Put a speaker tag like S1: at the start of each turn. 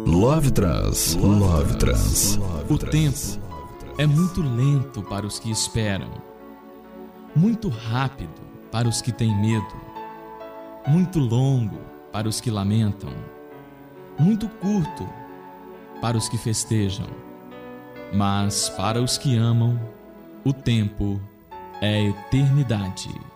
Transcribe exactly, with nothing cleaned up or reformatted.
S1: Love Trans, Love Trans.
S2: O tempo é muito lento para os que esperam, muito rápido para os que têm medo, muito longo para os que lamentam, muito curto para os que festejam. Mas para os que amam, o tempo é eternidade.